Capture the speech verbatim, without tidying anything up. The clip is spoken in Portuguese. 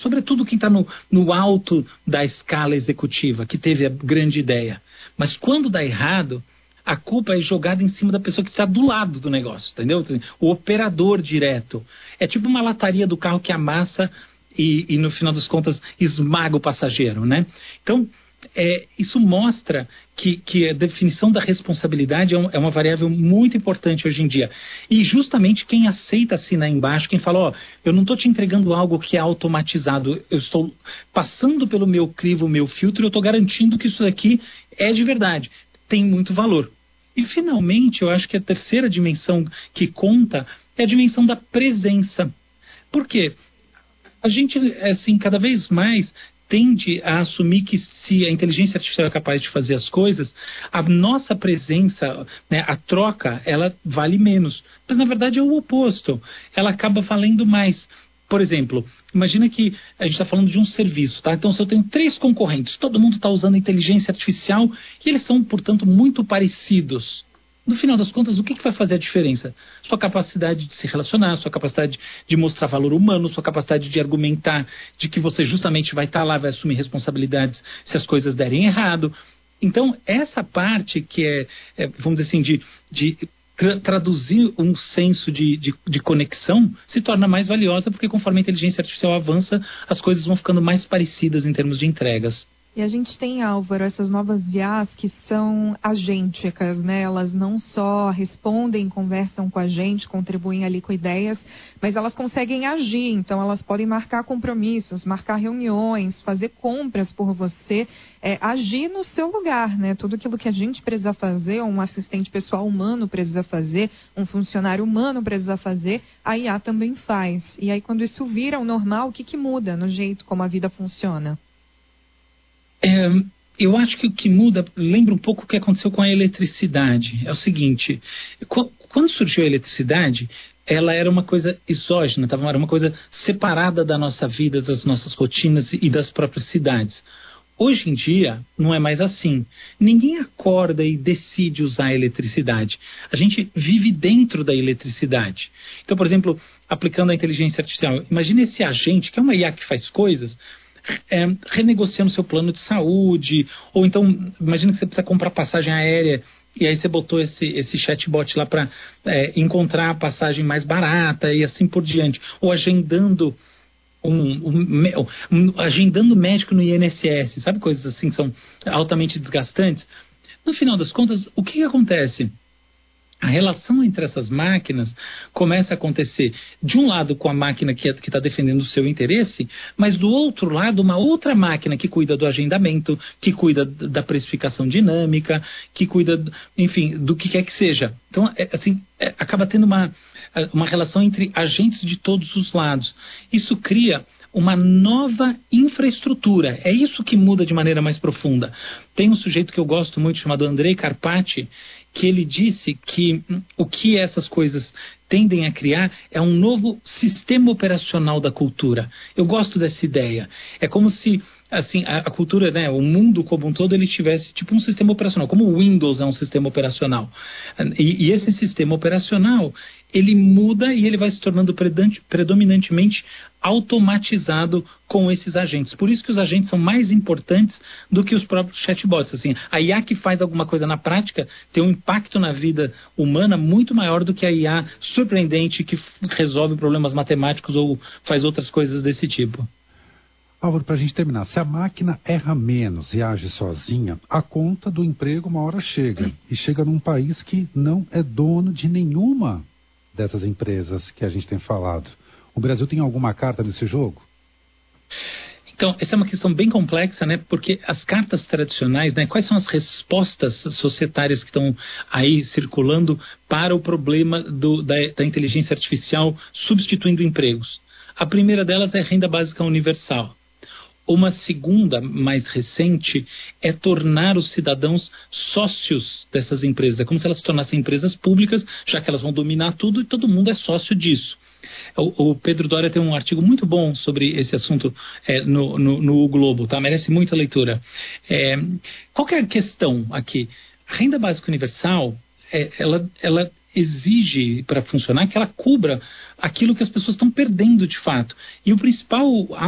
sobretudo quem está no, no alto da escala executiva, que teve a grande ideia. Mas quando dá errado, a culpa é jogada em cima da pessoa que está do lado do negócio, entendeu? O operador direto. É tipo uma lataria do carro que amassa e, e no final das contas, esmaga o passageiro, né? Então, é, isso mostra que, que a definição da responsabilidade é, um, é uma variável muito importante hoje em dia. E justamente quem aceita assinar embaixo, quem fala, ó, eu não estou te entregando algo que é automatizado, eu estou passando pelo meu crivo, meu filtro, eu estou garantindo que isso daqui é de verdade, tem muito valor. E finalmente, eu acho que a terceira dimensão que conta é a dimensão da presença. Por quê? A gente, assim, cada vez mais tende a assumir que se a inteligência artificial é capaz de fazer as coisas, a nossa presença, né, a troca, ela vale menos. Mas, na verdade, é o oposto. Ela acaba valendo mais. Por exemplo, imagina que a gente está falando de um serviço, tá? Então, se eu tenho três concorrentes, todo mundo está usando inteligência artificial e eles são, portanto, muito parecidos. No final das contas, o que, que vai fazer a diferença? Sua capacidade de se relacionar, sua capacidade de mostrar valor humano, sua capacidade de argumentar de que você justamente vai estar lá, vai assumir responsabilidades se as coisas derem errado. Então, essa parte que é, é vamos dizer assim, de, de tra- traduzir um senso de, de, de conexão se torna mais valiosa, porque conforme a inteligência artificial avança, as coisas vão ficando mais parecidas em termos de entregas. E a gente tem, Álvaro, essas novas I As que são agênticas, né? Elas não só respondem, conversam com a gente, contribuem ali com ideias, mas elas conseguem agir. Então, elas podem marcar compromissos, marcar reuniões, fazer compras por você, é, agir no seu lugar, né? Tudo aquilo que a gente precisa fazer, um assistente pessoal humano precisa fazer, um funcionário humano precisa fazer, a I A também faz. E aí, quando isso vira o normal, o que que muda no jeito como a vida funciona? É, eu acho que o que muda, lembra um pouco o que aconteceu com a eletricidade. É o seguinte, quando surgiu a eletricidade, ela era uma coisa exógena, era uma coisa separada da nossa vida, das nossas rotinas e das próprias cidades. Hoje em dia, não é mais assim. Ninguém acorda e decide usar a eletricidade. A gente vive dentro da eletricidade. Então, por exemplo, aplicando a inteligência artificial, imagine esse agente, que é uma I A que faz coisas, É, renegociando seu plano de saúde, ou então, imagina que você precisa comprar passagem aérea, e aí você botou esse, esse chatbot lá para é, encontrar a passagem mais barata e assim por diante, ou agendando um, um, um, agendando médico no I N S S, sabe, coisas assim que são altamente desgastantes. No final das contas, o que, que acontece? A relação entre essas máquinas começa a acontecer, de um lado, com a máquina que está defendendo o seu interesse, mas do outro lado, uma outra máquina que cuida do agendamento, que cuida da precificação dinâmica, que cuida, enfim, do que quer que seja. Então, é, assim, é, acaba tendo uma, uma relação entre agentes de todos os lados. Isso cria uma nova infraestrutura. É isso que muda de maneira mais profunda. Tem um sujeito que eu gosto muito, chamado Andrei Karpathy, que ele disse que o que essas coisas tendem a criar é um novo sistema operacional da cultura. Eu gosto dessa ideia. É como se, assim, a, a cultura, né, o mundo como um todo, ele tivesse tipo um sistema operacional, como o Windows é um sistema operacional. E, e esse sistema operacional, ele muda e ele vai se tornando predominantemente automatizado com esses agentes. Por isso que os agentes são mais importantes do que os próprios chatbots. Assim, a I A que faz alguma coisa na prática tem um impacto na vida humana muito maior do que a I A surpreendente que resolve problemas matemáticos ou faz outras coisas desse tipo. Álvaro, para a gente terminar, se a máquina erra menos e age sozinha, a conta do emprego uma hora chega. E chega num país que não é dono de nenhuma dessas empresas que a gente tem falado. O Brasil tem alguma carta nesse jogo? Então, essa é uma questão bem complexa, né? Porque as cartas tradicionais, né? Quais são as respostas societárias que estão aí circulando para o problema do, da, da inteligência artificial substituindo empregos? A primeira delas é a renda básica universal. Uma segunda, mais recente, é tornar os cidadãos sócios dessas empresas. É como se elas se tornassem empresas públicas, já que elas vão dominar tudo e todo mundo é sócio disso. O, o Pedro Doria tem um artigo muito bom sobre esse assunto é, no, no, no O Globo, tá? Merece muita leitura. É, qual que é a questão aqui? A renda básica universal, é, ela, ela exige, para funcionar, que ela cubra aquilo que as pessoas estão perdendo de fato. E o principal